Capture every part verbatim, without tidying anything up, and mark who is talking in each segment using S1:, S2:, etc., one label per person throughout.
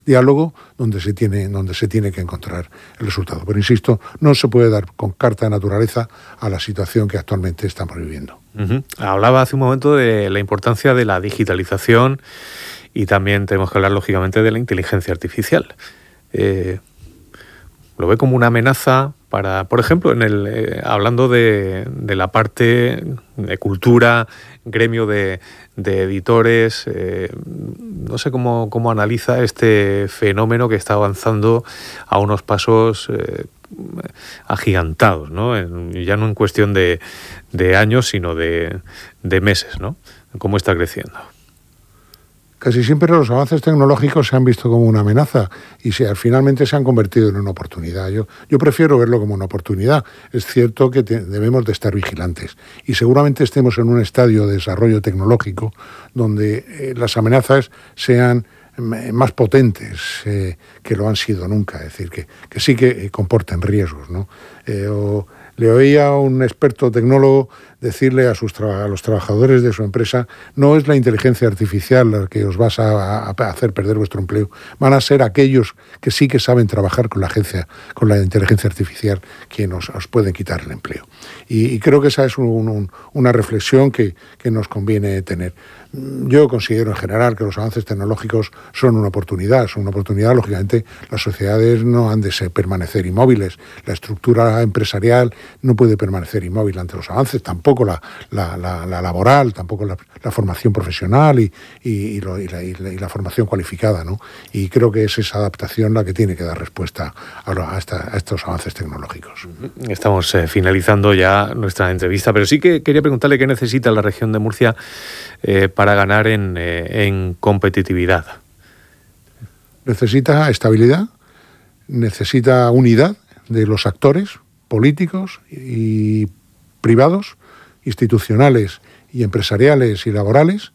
S1: diálogo donde se tiene donde se tiene que encontrar el resultado. Pero insisto, no se puede dar con carta de naturaleza a la situación que actualmente estamos viviendo.
S2: Uh-huh. Hablaba hace un momento de la importancia de la digitalización y también tenemos que hablar, lógicamente, de la inteligencia artificial. Eh, ¿Lo ve como una amenaza para, por ejemplo, en el eh, hablando de, de la parte de cultura, gremio de, de editores, eh, no sé cómo, cómo analiza este fenómeno que está avanzando a unos pasos eh, agigantados, ¿no? En, ya no en cuestión de, de años, sino de, de meses, ¿no? ¿Cómo está creciendo?
S1: Casi siempre los avances tecnológicos se han visto como una amenaza y se, finalmente se han convertido en una oportunidad. Yo, yo prefiero verlo como una oportunidad. Es cierto que te, debemos de estar vigilantes y seguramente estemos en un estadio de desarrollo tecnológico donde eh, las amenazas sean más potentes eh, que lo han sido nunca. Es decir, que, que sí que eh, comporten riesgos, ¿no? Eh, o, le oía a un experto tecnólogo decirle a, sus tra- a los trabajadores de su empresa: no es la inteligencia artificial la que os vas a, a, a hacer perder vuestro empleo, van a ser aquellos que sí que saben trabajar con la agencia, con la inteligencia artificial, quienes os, os pueden quitar el empleo. Y, y creo que esa es un, un, una reflexión que, que nos conviene tener. Yo considero en general que los avances tecnológicos son una oportunidad, son una oportunidad. Lógicamente, las sociedades no han de ser, permanecer inmóviles, la estructura empresarial no puede permanecer inmóvil ante los avances, tampoco la, la, la, la laboral, tampoco la, la formación profesional y, y, y, lo, y, la, y, la, y la formación cualificada, ¿no? Y creo que es esa adaptación la que tiene que dar respuesta a, a, esta, a estos avances tecnológicos.
S2: Estamos eh, finalizando ya nuestra entrevista, pero sí que quería preguntarle qué necesita la región de Murcia eh, para ganar en, eh, en competitividad.
S1: Necesita estabilidad, necesita unidad de los actores políticos y privados, institucionales y empresariales y laborales,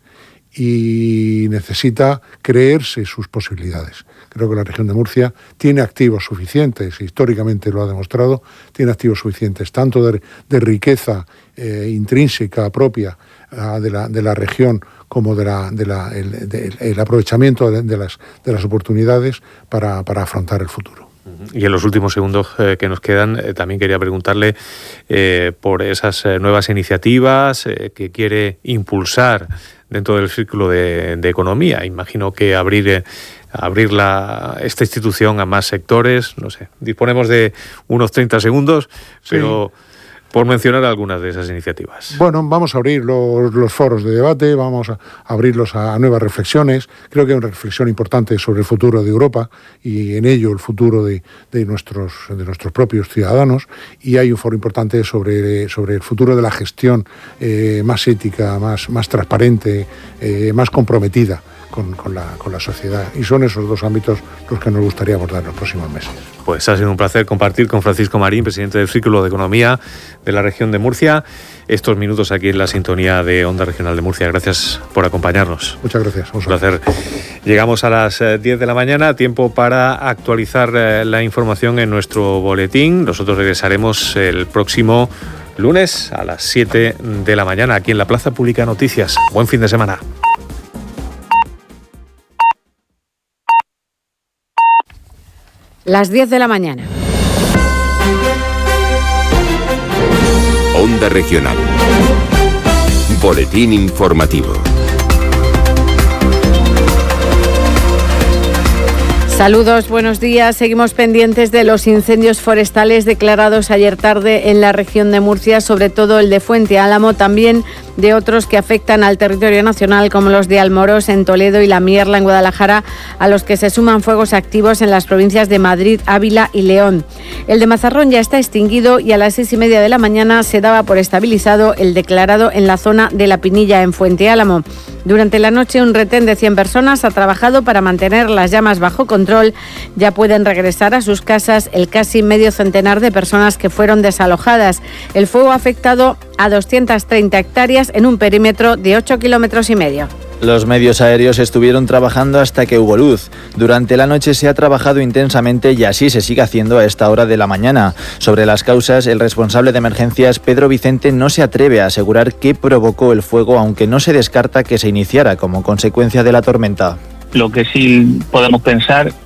S1: y necesita creerse sus posibilidades. Creo que la región de Murcia tiene activos suficientes, históricamente lo ha demostrado, tiene activos suficientes tanto de, de riqueza eh, intrínseca propia uh, de, la, de la región como de la, de la, el, de, el aprovechamiento de, de, las, de las oportunidades para, para afrontar el futuro.
S2: Y en los últimos segundos eh, que nos quedan, eh, también quería preguntarle eh, por esas eh, nuevas iniciativas eh, que quiere impulsar dentro del círculo de, de economía. Imagino que abrir, eh, abrir la, esta institución a más sectores, no sé, disponemos de unos treinta segundos, pero... Sí. Por mencionar algunas de esas iniciativas.
S1: Bueno, vamos a abrir los, los foros de debate, vamos a abrirlos a nuevas reflexiones. Creo que hay una reflexión importante sobre el futuro de Europa y en ello el futuro de, de, nuestros, de nuestros propios ciudadanos. Y hay un foro importante sobre, sobre el futuro de la gestión eh, más ética, más, más transparente, eh, más comprometida con, con, la, con la sociedad. Y son esos dos ámbitos los que nos gustaría abordar en los próximos meses.
S2: Pues ha sido un placer compartir con Francisco Marín, presidente del Círculo de Economía de la región de Murcia, estos minutos aquí en la sintonía de Onda Regional de Murcia. Gracias por acompañarnos.
S1: Muchas gracias.
S2: Un placer. Llegamos a las diez de la mañana, tiempo para actualizar la información en nuestro boletín. Nosotros regresaremos el próximo lunes a las siete de la mañana aquí en la Plaza Pública Noticias. Buen fin de semana.
S3: Las diez de la mañana.
S4: Onda Regional. Boletín informativo.
S3: Saludos, buenos días. Seguimos pendientes de los incendios forestales declarados ayer tarde en la región de Murcia, sobre todo el de Fuente Álamo, también de otros que afectan al territorio nacional, como los de Almoros en Toledo y La Mierla en Guadalajara, a los que se suman fuegos activos en las provincias de Madrid, Ávila y León. El de Mazarrón ya está extinguido y a las seis y media de la mañana se daba por estabilizado el declarado en la zona de La Pinilla, en Fuente Álamo. Durante la noche, un retén de cien personas ha trabajado para mantener las llamas bajo control. Ya pueden regresar a sus casas el casi medio centenar de personas que fueron desalojadas. El fuego ha afectado a doscientas treinta hectáreas en un perímetro de ocho kilómetros y medio.
S5: Los medios aéreos estuvieron trabajando hasta que hubo luz. Durante la noche se ha trabajado intensamente y así se sigue haciendo a esta hora de la mañana. Sobre las causas, el responsable de emergencias, Pedro Vicente, no se atreve a asegurar qué provocó el fuego, aunque no se descarta que se iniciara como consecuencia de la tormenta.
S4: Lo que sí podemos pensar